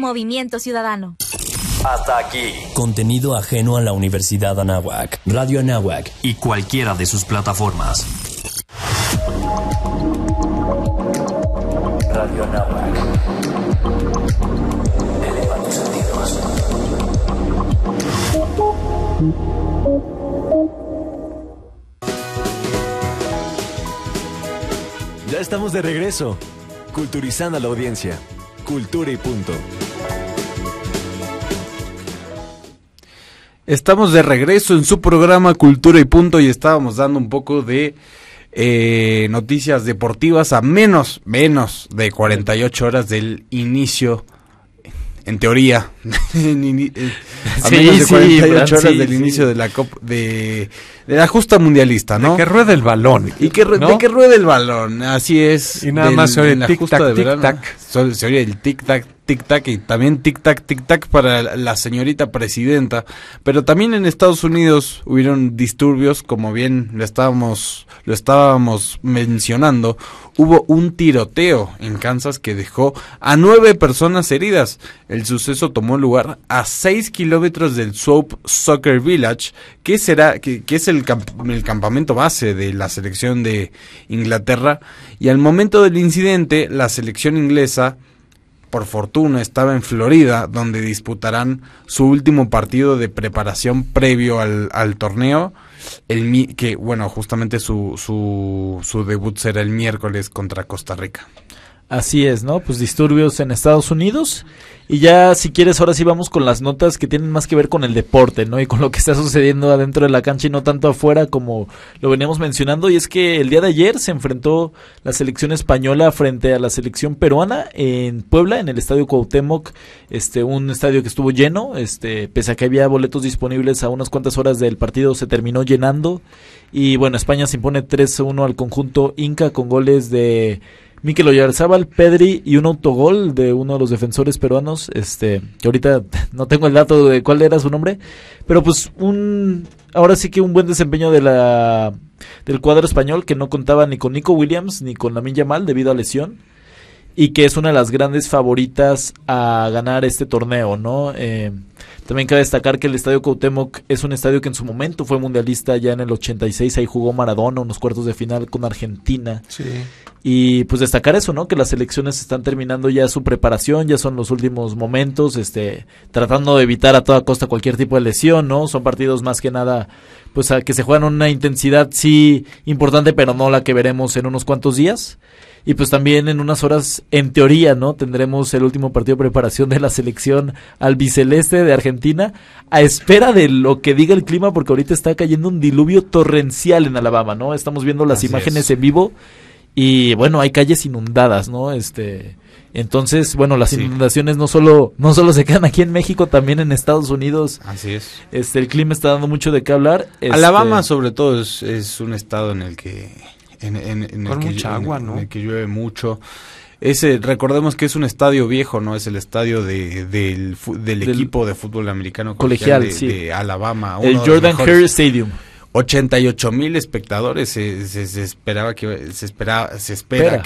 Movimiento Ciudadano. Hasta aquí. Contenido ajeno a la Universidad Anáhuac, Radio Anáhuac y cualquiera de sus plataformas. Radio Anáhuac. Eleva tus sentidos. Ya estamos de regreso, culturizando a la audiencia. Cultura y punto. Estamos de regreso en su programa Cultura y Punto y estábamos dando un poco de noticias deportivas a menos de 48 horas del inicio, en teoría, a menos de 48 horas del inicio de la Copa, de la justa mundialista, ¿no? De que ruede el balón. Y que ¿no? De que ruede el balón, así es. Y nada más se oye la tic-tac, justa de verano, tic-tac. se oye el tic-tac, tic-tac y también tic-tac para la señorita presidenta. Pero también en Estados Unidos hubieron disturbios, como bien lo estábamos mencionando. Hubo un tiroteo en Kansas que dejó a 9 personas heridas. El suceso tomó lugar a 6 kilómetros del Swope Soccer Village, que es el campamento base de la selección de Inglaterra. Y al momento del incidente, la selección inglesa, por fortuna, estaba en Florida, donde disputarán su último partido de preparación previo al torneo. Que bueno, justamente su debut será el miércoles contra Costa Rica. Así es, ¿no? Pues disturbios en Estados Unidos. Y ya, si quieres, ahora sí vamos con las notas que tienen más que ver con el deporte, ¿no? Y con lo que está sucediendo adentro de la cancha y no tanto afuera, como lo veníamos mencionando. Y es que el día de ayer se enfrentó la selección española frente a la selección peruana en Puebla, en el Estadio Cuauhtémoc, un estadio que estuvo lleno, pese a que había boletos disponibles a unas cuantas horas del partido, se terminó llenando. Y bueno, España se impone 3-1 al conjunto Inca con goles de Mikel Oyarzábal, Pedri y un autogol de uno de los defensores peruanos, que ahorita no tengo el dato de cuál era su nombre, pero pues ahora sí que un buen desempeño del cuadro español, que no contaba ni con Nico Williams ni con Lamine Yamal debido a lesión, y que es una de las grandes favoritas a ganar este torneo, ¿no? También cabe destacar que el Estadio Cuauhtémoc es un estadio que en su momento fue mundialista ya en el 86, ahí jugó Maradona unos cuartos de final con Argentina. Sí. Y pues destacar eso, ¿no? Que las selecciones están terminando ya su preparación, ya son los últimos momentos, tratando de evitar a toda costa cualquier tipo de lesión, ¿no? Son partidos más que nada, pues a que se juegan una intensidad sí importante, pero no la que veremos en unos cuantos días. Y pues también en unas horas, en teoría, ¿no? Tendremos el último partido de preparación de la selección albiceleste de Argentina, a espera de lo que diga el clima, porque ahorita está cayendo un diluvio torrencial en Alabama, ¿no? Estamos viendo las imágenes en vivo y, bueno, hay calles inundadas, ¿no? Entonces, bueno, las inundaciones no solo se quedan aquí en México, también en Estados Unidos. Así es. El clima está dando mucho de qué hablar. Alabama, sobre todo, es un estado en el que con mucha agua, ¿no? En el que llueve mucho. Recordemos que es un estadio viejo, ¿no? Es el estadio del equipo de fútbol americano colegial de Alabama. El Jordan Hare Stadium. 88,000 espectadores se espera que